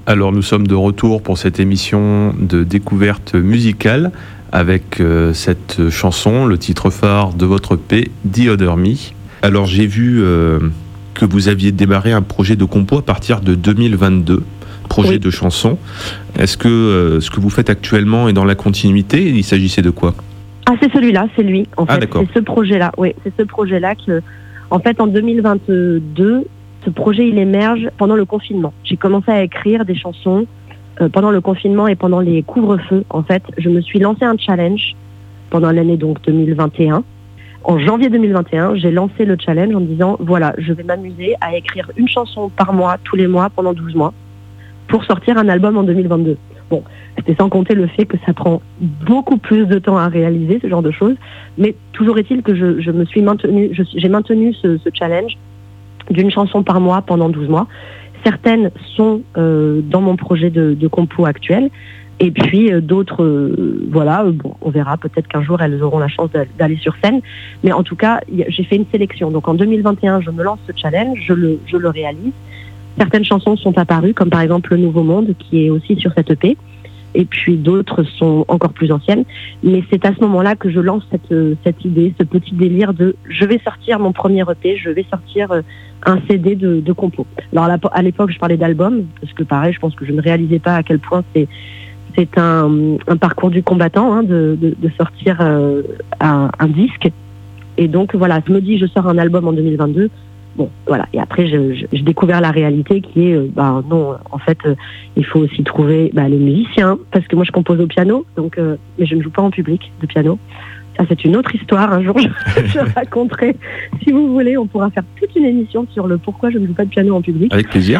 Alors nous sommes de retour pour cette émission de découverte musicale avec cette chanson, le titre phare de votre EP, The Other Me. Alors j'ai vu que vous aviez démarré un projet de compo à partir de 2022, projet de chanson. Est-ce que ce que vous faites actuellement est dans la continuité? Il s'agissait de quoi? Ah, c'est celui-là, c'est lui. En fait, d'accord. C'est ce projet-là. Oui, c'est ce projet-là que, en fait, en 2022, ce projet, il émerge pendant le confinement. J'ai commencé à écrire des chansons pendant le confinement et pendant les couvre-feux. En fait, je me suis lancé un challenge pendant l'année donc 2021. En janvier 2021, j'ai lancé le challenge en me disant, voilà, je vais m'amuser à écrire une chanson par mois, tous les mois, pendant 12 mois, pour sortir un album en 2022. Bon, c'était sans compter le fait que ça prend beaucoup plus de temps à réaliser, ce genre de choses. Mais toujours est-il que je me suis maintenue, j'ai maintenu ce challenge d'une chanson par mois pendant 12 mois. Certaines sont dans mon projet de compo actuel. Et puis d'autres, voilà, bon, on verra, peut-être qu'un jour elles auront la chance d'aller sur scène. Mais en tout cas, j'ai fait une sélection. Donc en 2021, je me lance ce challenge, je le réalise. Certaines chansons sont apparues, comme par exemple Le Nouveau Monde, qui est aussi sur cette EP. Et puis d'autres sont encore plus anciennes. Mais c'est à ce moment-là que je lance cette idée, ce petit délire de je vais sortir mon premier EP, je vais sortir un CD de compo. Alors à l'époque, je parlais d'album, parce que pareil, je pense que je ne réalisais pas à quel point c'est un parcours du combattant hein, de sortir un disque. Et donc voilà, je me dis je sors un album en 2022. Bon, voilà. Et après, j'ai découvert la réalité qui est, non, en fait, il faut aussi trouver les musiciens, parce que moi, je compose au piano, donc, mais je ne joue pas en public de piano. Ça, c'est une autre histoire. Un jour, je raconterai. Si vous voulez, on pourra faire toute une émission sur le pourquoi je ne joue pas de piano en public. Avec plaisir.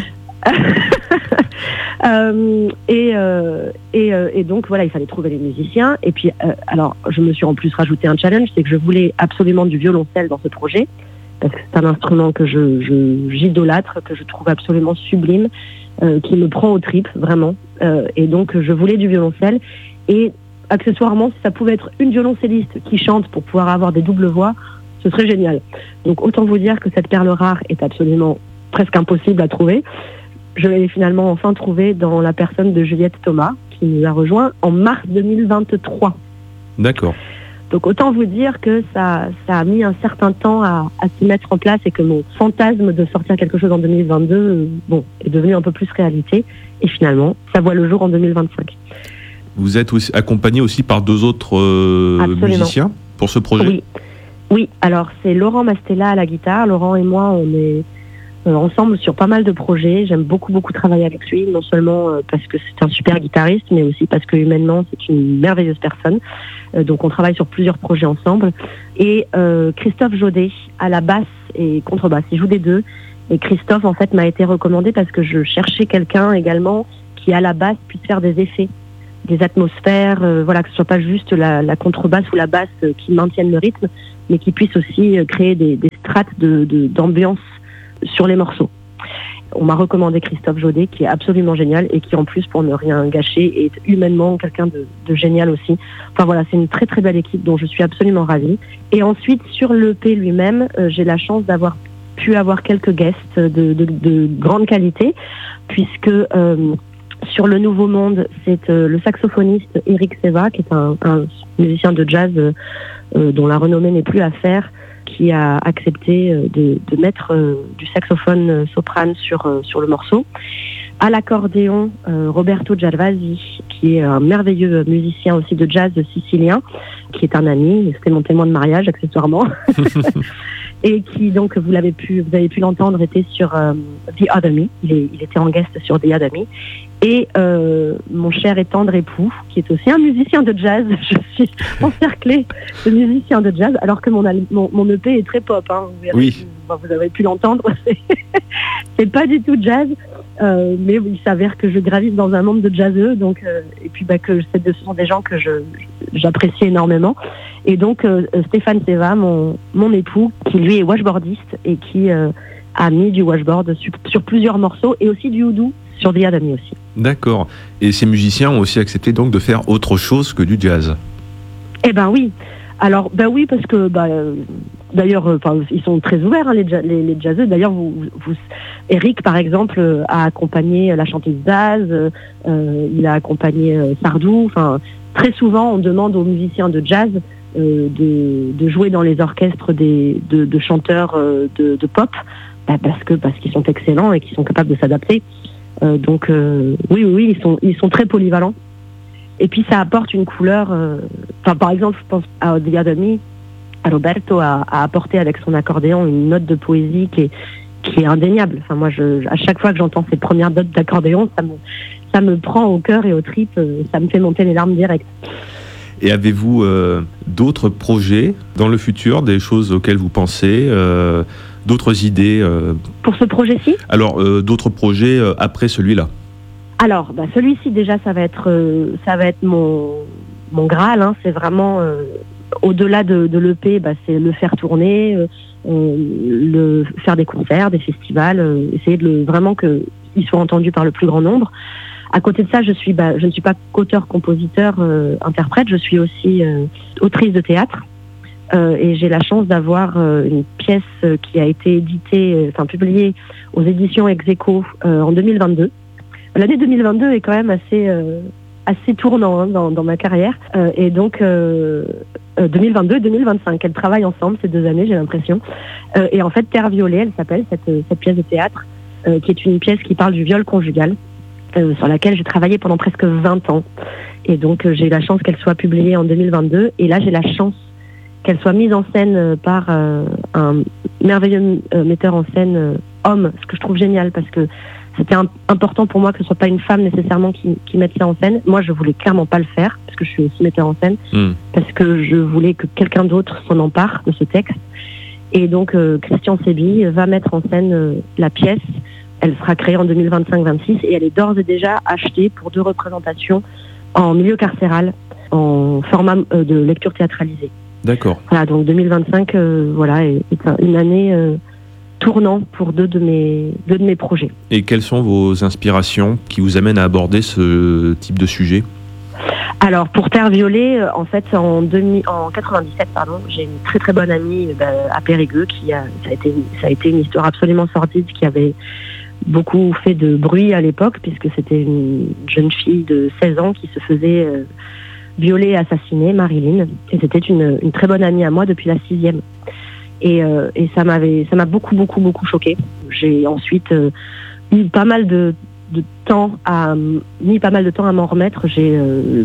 Et donc, voilà, il fallait trouver les musiciens. Et puis, alors, je me suis en plus rajouté un challenge, c'est que je voulais absolument du violoncelle dans ce projet. Parce que c'est un instrument que j'idolâtre, que je trouve absolument sublime, qui me prend aux tripes, vraiment. Et donc, je voulais du violoncelle. Et accessoirement, si ça pouvait être une violoncelliste qui chante pour pouvoir avoir des doubles voix, ce serait génial. Donc, autant vous dire que cette perle rare est absolument presque impossible à trouver. Je l'ai finalement enfin trouvée dans la personne de Juliette Thomas, qui nous a rejoint en mars 2023. D'accord. Donc autant vous dire que ça a mis un certain temps à se mettre en place et que mon fantasme de sortir quelque chose en 2022 est devenu un peu plus réalité. Et finalement, ça voit le jour en 2025. Vous êtes aussi accompagné aussi par deux autres musiciens pour ce projet? Oui, alors c'est Laurent Mastella à la guitare. Laurent et moi, on est ensemble sur pas mal de projets. J'aime beaucoup travailler avec lui, non seulement parce que c'est un super guitariste, mais aussi parce que humainement, c'est une merveilleuse personne. Donc on travaille sur plusieurs projets ensemble. Et Christophe Jaudet à la basse et contrebasse. Il joue des deux. Et Christophe, en fait, m'a été recommandé parce que je cherchais quelqu'un également qui, à la basse, puisse faire des effets, des atmosphères, que ce soit pas juste la contrebasse ou la basse qui maintiennent le rythme, mais qui puisse aussi créer des strates d'ambiance sur les morceaux. On m'a recommandé Christophe Jaudet, qui est absolument génial et qui, en plus, pour ne rien gâcher, est humainement quelqu'un de génial aussi. Enfin voilà, c'est une très très belle équipe dont je suis absolument ravie. Et ensuite, sur l'EP lui-même, j'ai la chance d'avoir pu avoir quelques guests de grande qualité, puisque sur Le Nouveau Monde, c'est le saxophoniste Eric Seva, qui est un musicien de jazz dont la renommée n'est plus à faire, qui a accepté de mettre du saxophone soprane sur le morceau. À l'accordéon, Roberto Gervasi, qui est un merveilleux musicien aussi de jazz sicilien, qui est un ami, c'était mon témoin de mariage accessoirement, et qui donc, vous avez pu l'entendre, était sur The Other Me, il était en guest sur The Other Me. Et mon cher et tendre époux, qui est aussi un musicien de jazz. Je suis encerclée de musiciens de jazz, alors que mon EP est très pop. Hein. Vous avez pu l'entendre. C'est pas du tout jazz, mais il s'avère que je gravite dans un monde de jazzeux, donc et puis que ce sont des gens que j'apprécie énormément. Et donc Stéphane Seva, mon époux, qui lui est washboardiste et qui a mis du washboard sur plusieurs morceaux et aussi du oudou sur The Other Me aussi. D'accord. Et ces musiciens ont aussi accepté donc de faire autre chose que du jazz? Eh ben oui. Alors, oui, parce que D'ailleurs, ils sont très ouverts, hein, les jazzeux. D'ailleurs, Eric, par exemple, a accompagné la chanteuse Zaz, il a accompagné Sardou. Enfin, très souvent, on demande aux musiciens de jazz de jouer dans les orchestres de chanteurs de pop, parce qu'ils sont excellents et qu'ils sont capables de s'adapter. Donc, oui, ils sont très polyvalents. Et puis, ça apporte une couleur. Par exemple, je pense à The Other Me. Roberto a apporté avec son accordéon une note de poésie qui est indéniable. Enfin, moi, à chaque fois que j'entends ces premières notes d'accordéon, ça me prend au cœur et aux tripes, ça me fait monter les larmes directes. Et avez-vous d'autres projets dans le futur, des choses auxquelles vous pensez, d'autres idées Pour ce projet-ci ? Alors, d'autres projets après celui-là ? Alors, celui-ci, déjà, ça va être mon Graal, hein. C'est vraiment... au-delà de l'EP, c'est le faire tourner, faire des concerts, des festivals, essayer vraiment qu'il soit entendu par le plus grand nombre. À côté de ça, je ne suis pas qu'auteur, compositeur, interprète, je suis aussi autrice de théâtre. Et j'ai la chance d'avoir une pièce qui a été publiée aux éditions Ex-Aequo en 2022. L'année 2022 est quand même assez tournant, hein, dans ma carrière. Et donc 2022 et 2025, elles travaillent ensemble ces 2 années, j'ai l'impression. Et en fait, Terre violée, elle s'appelle cette pièce de théâtre, qui est une pièce qui parle du viol conjugal, sur laquelle j'ai travaillé pendant presque 20 ans. Et donc j'ai eu la chance qu'elle soit publiée en 2022. Et là, j'ai la chance qu'elle soit mise en scène par un merveilleux metteur en scène homme, ce que je trouve génial, parce que c'était important pour moi que ce soit pas une femme nécessairement qui mette ça en scène. Moi, je voulais clairement pas le faire, parce que je suis aussi metteur en scène, parce que je voulais que quelqu'un d'autre s'en empare de ce texte. Et donc, Christian Sébi va mettre en scène la pièce. Elle sera créée en 2025-26 et elle est d'ores et déjà achetée pour 2 représentations en milieu carcéral, en format de lecture théâtralisée. D'accord. Voilà, donc 2025, est une année... tournant pour 2 de mes projets. Et quelles sont vos inspirations qui vous amènent à aborder ce type de sujet ? Alors, pour Terre violée, en fait, en 97, j'ai une très très bonne amie à Périgueux ça a été une histoire absolument sordide qui avait beaucoup fait de bruit à l'époque, puisque c'était une jeune fille de 16 ans qui se faisait violer et assassiner, Marilyn. Et c'était une très bonne amie à moi depuis la 6e. Et ça m'a beaucoup choquée. J'ai ensuite mis pas mal de temps à m'en remettre. J'ai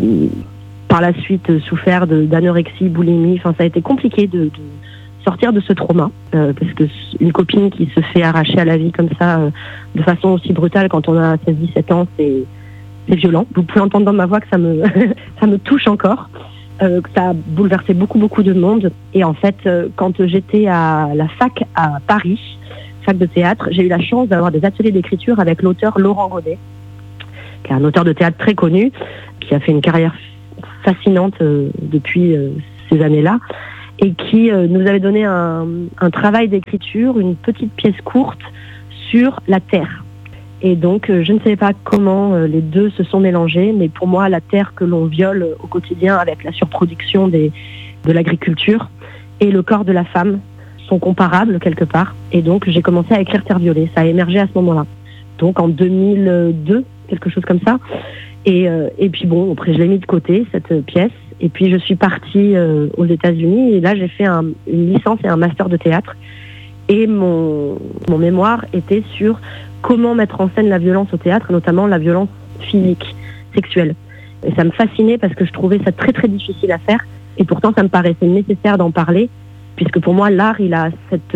par la suite souffert d'anorexie, boulimie. Enfin, ça a été compliqué de sortir de ce trauma, parce que une copine qui se fait arracher à la vie comme ça, de façon aussi brutale quand on a 16-17 ans, c'est violent. Vous pouvez entendre dans ma voix que ça me touche encore. Que ça a bouleversé beaucoup de monde. Et en fait, quand j'étais à la fac à Paris, fac de théâtre, j'ai eu la chance d'avoir des ateliers d'écriture avec l'auteur Laurent Godet, qui est un auteur de théâtre très connu, qui a fait une carrière fascinante depuis ces années-là, et qui nous avait donné un travail d'écriture, une petite pièce courte sur la terre. Et donc, je ne savais pas comment les deux se sont mélangés, mais pour moi, la terre que l'on viole au quotidien avec la surproduction de l'agriculture et le corps de la femme sont comparables quelque part. Et donc, j'ai commencé à écrire Terre violée. Ça a émergé à ce moment-là. Donc, en 2002, quelque chose comme ça. Et puis bon, après, je l'ai mis de côté, cette pièce. Et puis, je suis partie aux États-Unis. Et là, j'ai fait une licence et un master de théâtre. Et mon mémoire était sur comment mettre en scène la violence au théâtre, notamment la violence physique, sexuelle. Et ça me fascinait parce que je trouvais ça très très difficile à faire, et pourtant ça me paraissait nécessaire d'en parler, puisque pour moi l'art, il a cette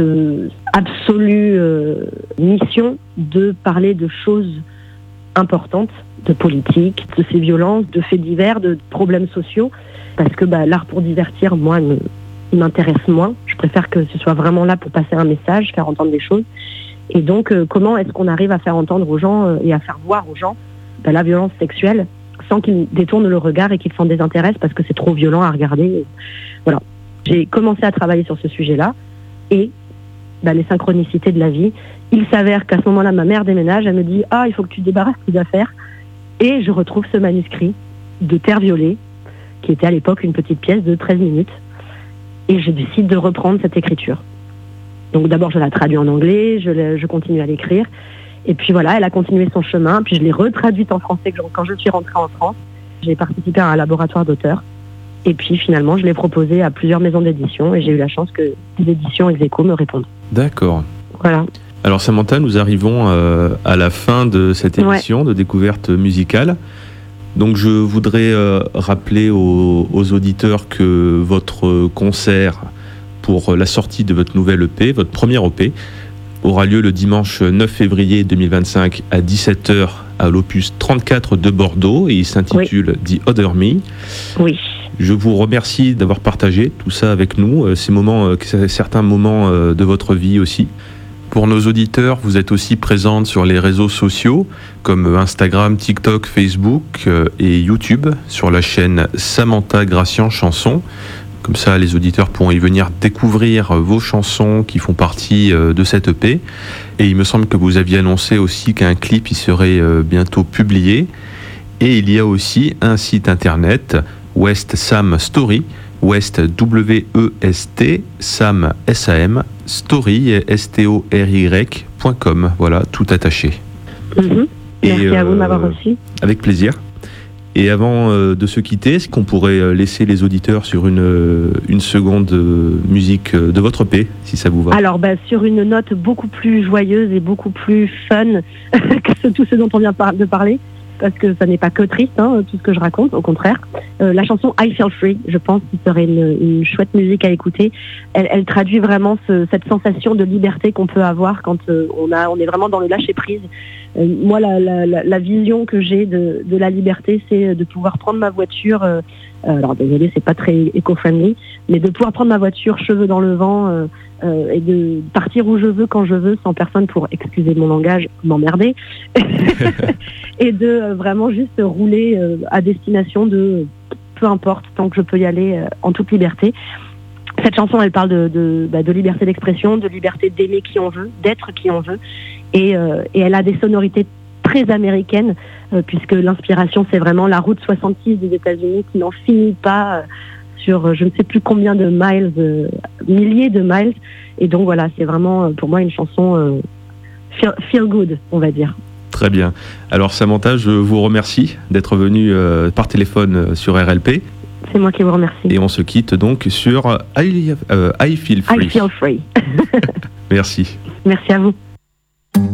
absolue mission de parler de choses importantes, de politique, de ces violences, de faits divers, de problèmes sociaux, parce que l'art pour divertir, moi, il m'intéresse moins. Je préfère que ce soit vraiment là pour passer un message, faire entendre des choses. Et donc, comment est-ce qu'on arrive à faire entendre aux gens et à faire voir aux gens la violence sexuelle sans qu'ils détournent le regard et qu'ils s'en désintéressent parce que c'est trop violent à regarder. Voilà. J'ai commencé à travailler sur ce sujet-là et les synchronicités de la vie. Il s'avère qu'à ce moment-là, ma mère déménage, elle me dit « Ah, il faut que tu débarrasses tes affaires ». Et je retrouve ce manuscrit de Terre violée, qui était à l'époque une petite pièce de 13 minutes. Et je décide de reprendre cette écriture. Donc d'abord, je la traduis en anglais, je continue à l'écrire. Et puis voilà, elle a continué son chemin. Puis je l'ai retraduite en français quand je suis rentrée en France. J'ai participé à un laboratoire d'auteurs. Et puis finalement, je l'ai proposée à plusieurs maisons d'édition et j'ai eu la chance que les éditions Ex-Aequo me répondent. D'accord. Voilà. Alors Samantha, nous arrivons à la fin de cette émission de découverte musicale. Donc je voudrais rappeler aux auditeurs que votre concert pour la sortie de votre nouvelle EP, votre première EP, aura lieu le dimanche 9 février 2025 à 17h à l'Opus 34 de Bordeaux et il s'intitule The Other Me. Oui. Je vous remercie d'avoir partagé tout ça avec nous, certains moments de votre vie aussi. Pour nos auditeurs, vous êtes aussi présente sur les réseaux sociaux comme Instagram, TikTok, Facebook et YouTube sur la chaîne Samantha Gracian Chanson. Comme ça, les auditeurs pourront y venir découvrir vos chansons qui font partie de cette EP. Et il me semble que vous aviez annoncé aussi qu'un clip y serait bientôt publié. Et il y a aussi un site internet, West Sam Story, West W-E-S-T, Sam S-A-M, Story, S-T-O-R-Y.com. Voilà, tout attaché. Merci à vous de m'avoir reçu. Avec plaisir. Et avant de se quitter, est-ce qu'on pourrait laisser les auditeurs sur une seconde musique de votre EP, si ça vous va? Alors, sur une note beaucoup plus joyeuse et beaucoup plus fun que tout ce dont on vient de parler, parce que ça n'est pas que triste, tout ce que je raconte, au contraire. La chanson I Feel Free, je pense, qui serait une chouette musique à écouter. Elle traduit vraiment cette sensation de liberté qu'on peut avoir quand on est vraiment dans le lâcher-prise. Moi, la vision que j'ai de la liberté, c'est de pouvoir prendre ma voiture, alors désolé, c'est pas très éco-friendly, mais de pouvoir prendre ma voiture cheveux dans le vent et de partir où je veux, quand je veux, sans personne pour, excusez mon langage, m'emmerder, et de vraiment juste rouler à destination de peu importe, tant que je peux y aller en toute liberté. Cette chanson, elle parle de liberté d'expression, de liberté d'aimer qui on veut, d'être qui on veut. Et elle a des sonorités très américaines, puisque l'inspiration, c'est vraiment la route 66 des États-Unis qui n'en finit pas sur je ne sais plus combien de miles, milliers de miles. Et donc voilà, c'est vraiment pour moi une chanson feel good, on va dire. Très bien. Alors Samantha, je vous remercie d'être venue par téléphone sur RLP. C'est moi qui vous remercie. Et on se quitte donc sur I Feel Free. I Feel Free. Merci. Merci à vous.